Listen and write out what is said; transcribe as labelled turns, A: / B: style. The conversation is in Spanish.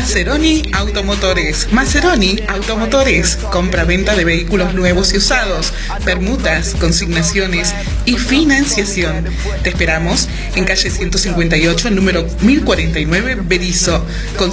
A: Maceroni Automotores. Maceroni Automotores. Compra-venta de vehículos nuevos y usados, permutas, consignaciones y financiación. Te esperamos en calle 158, número 1049, Berisso.